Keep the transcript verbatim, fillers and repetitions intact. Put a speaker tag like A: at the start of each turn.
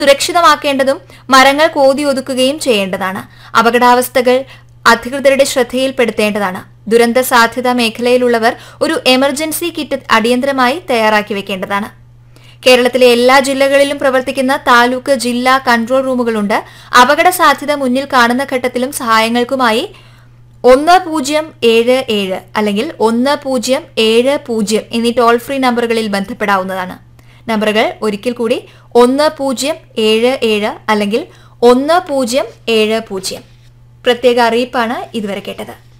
A: സുരക്ഷിതമാക്കേണ്ടതും മരങ്ങൾ കോതി ഒതുക്കുകയും ചെയ്യേണ്ടതാണ്. അപകടാവസ്ഥകൾ അധികൃതരുടെ ശ്രദ്ധയിൽപ്പെടുത്തേണ്ടതാണ്. ദുരന്ത സാധ്യതാ മേഖലയിലുള്ളവർ ഒരു എമർജൻസി കിറ്റ് അടിയന്തരമായി തയ്യാറാക്കി വെക്കേണ്ടതാണ്. കേരളത്തിലെ എല്ലാ ജില്ലകളിലും പ്രവർത്തിക്കുന്ന താലൂക്ക് ജില്ലാ കൺട്രോൾ റൂമുകളുണ്ട്. അപകട സാധ്യത മുന്നിൽ കാണുന്ന ഘട്ടത്തിലും സഹായങ്ങൾക്കുമായി ഒന്ന് പൂജ്യം ഏഴ് ഏഴ് അല്ലെങ്കിൽ ഒന്ന് പൂജ്യം ഏഴ് പൂജ്യം എന്നീ ടോൾ ഫ്രീ നമ്പറുകളിൽ ബന്ധപ്പെടാവുന്നതാണ്. നമ്പറുകൾ ഒരിക്കൽ കൂടി ഒന്ന് പൂജ്യം ഏഴ് ഏഴ് അല്ലെങ്കിൽ ഒന്ന് പൂജ്യം ഏഴ് പൂജ്യം. പ്രത്യേക അറിയിപ്പാണ് ഇതുവരെ കേട്ടത്.